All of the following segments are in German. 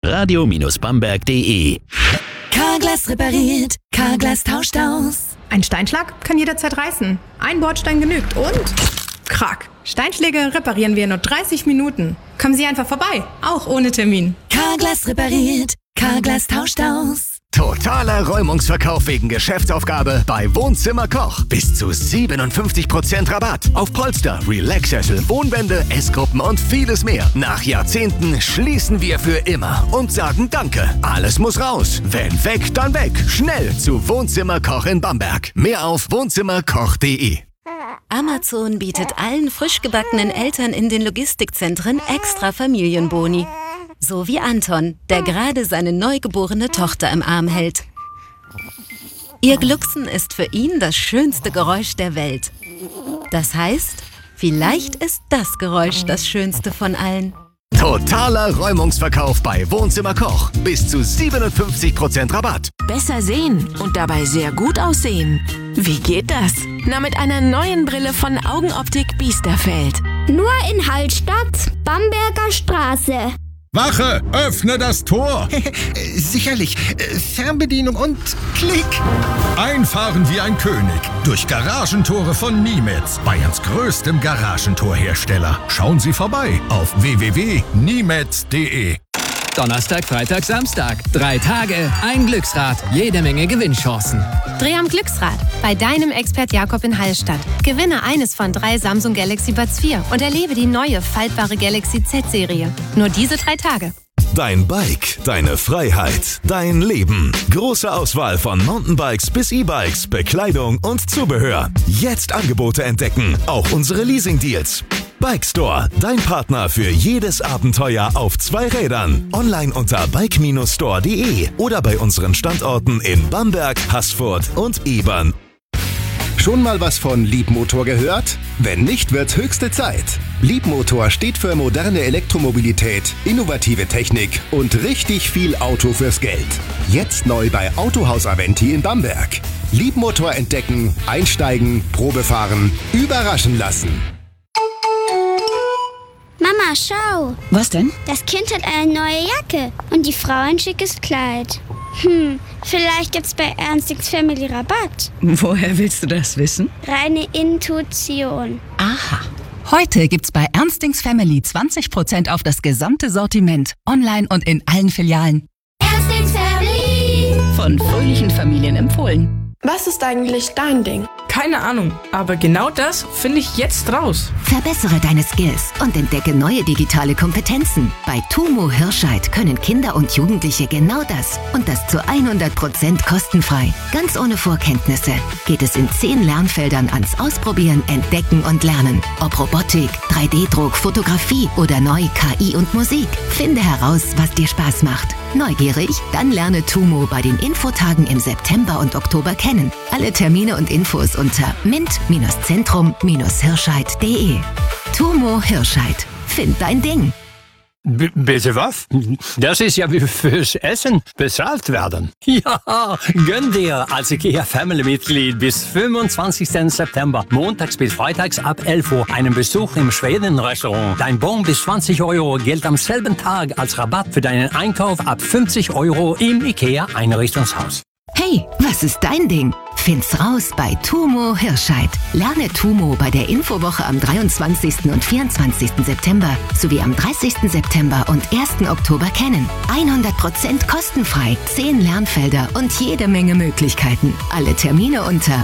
radio-bamberg.de. Carglass repariert, Carglass tauscht aus. Ein Steinschlag kann jederzeit reißen. Ein Bordstein genügt und... Krack. Steinschläge reparieren wir in nur 30 Minuten. Kommen Sie einfach vorbei, auch ohne Termin. Carglass repariert, Carglass tauscht aus. Totaler Räumungsverkauf wegen Geschäftsaufgabe bei Wohnzimmer Koch. Bis zu 57% Rabatt auf Polster, Relaxsessel, Wohnwände, Essgruppen und vieles mehr. Nach Jahrzehnten schließen wir für immer und sagen Danke. Alles muss raus. Wenn weg, dann weg. Schnell zu Wohnzimmer Koch in Bamberg. Mehr auf wohnzimmerkoch.de. Amazon bietet allen frisch gebackenen Eltern in den Logistikzentren extra Familienboni. So wie Anton, der gerade seine neugeborene Tochter im Arm hält. Ihr Glucksen ist für ihn das schönste Geräusch der Welt. Das heißt, vielleicht ist das Geräusch das schönste von allen. Totaler Räumungsverkauf bei Wohnzimmer Koch. Bis zu 57% Rabatt. Besser sehen und dabei sehr gut aussehen. Wie geht das? Na, mit einer neuen Brille von Augenoptik Biesterfeld. Nur in Hallstatt, Bamberger Straße. Wache, öffne das Tor! Sicherlich. Fernbedienung und Klick. Einfahren wie ein König durch Garagentore von Niemetz, Bayerns größtem Garagentorhersteller. Schauen Sie vorbei auf www.niemetz.de. Donnerstag, Freitag, Samstag. 3 Tage, ein Glücksrad, jede Menge Gewinnchancen. Dreh am Glücksrad bei deinem Expert Jakob in Hallstatt. Gewinne eines von 3 Samsung Galaxy Buds 4 und erlebe die neue faltbare Galaxy Z-Serie. Nur diese 3 Tage. Dein Bike, deine Freiheit, dein Leben. Große Auswahl von Mountainbikes bis E-Bikes, Bekleidung und Zubehör. Jetzt Angebote entdecken, auch unsere Leasing-Deals. Bike Store, dein Partner für jedes Abenteuer auf 2 Rädern. Online unter bike-store.de oder bei unseren Standorten in Bamberg, Haßfurt und Ebern. Schon mal was von Liebmotor gehört? Wenn nicht, wird höchste Zeit. Liebmotor steht für moderne Elektromobilität, innovative Technik und richtig viel Auto fürs Geld. Jetzt neu bei Autohaus Aventi in Bamberg. Liebmotor entdecken, einsteigen, Probefahren, überraschen lassen. Mama, schau. Was denn? Das Kind hat eine neue Jacke und die Frau ein schickes Kleid. Vielleicht gibt's bei Ernstings Family Rabatt. Woher willst du das wissen? Reine Intuition. Aha. Heute gibt's bei Ernstings Family 20% auf das gesamte Sortiment. Online und in allen Filialen. Ernstings Family. Von fröhlichen Familien empfohlen. Was ist eigentlich dein Ding? Keine Ahnung, aber genau das finde ich jetzt raus. Verbessere deine Skills und entdecke neue digitale Kompetenzen. Bei TUMO Hirscheid können Kinder und Jugendliche genau das. Und das zu 100% kostenfrei. Ganz ohne Vorkenntnisse geht es in 10 Lernfeldern ans Ausprobieren, Entdecken und Lernen. Ob Robotik, 3D-Druck, Fotografie oder neu KI und Musik. Finde heraus, was dir Spaß macht. Neugierig? Dann lerne TUMO bei den Infotagen im September und Oktober kennen. Alle Termine und Infos unter mint-zentrum-hirscheid.de. TUMO Hirscheid. Find dein Ding. Bitte was? Das ist ja wie fürs Essen bezahlt werden. Ja, gönn dir als IKEA-Family-Mitglied bis 25. September, montags bis freitags ab 11 Uhr, einen Besuch im Schweden-Restaurant. Dein Bon bis 20 € gilt am selben Tag als Rabatt für deinen Einkauf ab 50 € im IKEA-Einrichtungshaus. Hey, was ist dein Ding? Find's raus bei TUMO Hirscheid. Lerne TUMO bei der Infowoche am 23. und 24. September sowie am 30. September und 1. Oktober kennen. 100% kostenfrei, 10 Lernfelder und jede Menge Möglichkeiten. Alle Termine unter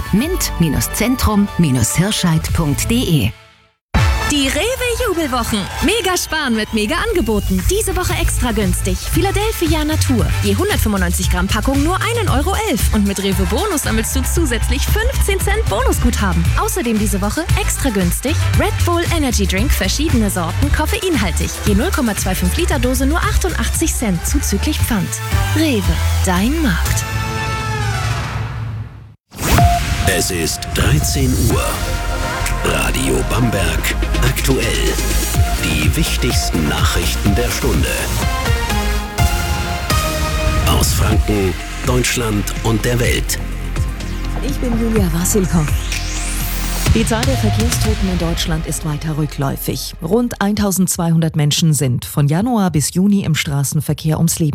mint-zentrum-hirscheid.de. Die Rewe-Jubelwochen. Mega sparen mit Mega-Angeboten. Diese Woche extra günstig. Philadelphia Natur. Je 195 Gramm Packung nur 1,11 € und mit Rewe Bonus sammelst du zusätzlich 15 Cent Bonusguthaben. Außerdem diese Woche extra günstig Red Bull Energy Drink, verschiedene Sorten, koffeinhaltig. Je 0,25 Liter Dose nur 88 Cent zuzüglich Pfand. Rewe, dein Markt. Es ist 13 Uhr. Radio Bamberg aktuell. Die wichtigsten Nachrichten der Stunde. Aus Franken, Deutschland und der Welt. Ich bin Julia Wassilkow. Die Zahl der Verkehrstoten in Deutschland ist weiter rückläufig. Rund 1200 Menschen sind von Januar bis Juni im Straßenverkehr ums Leben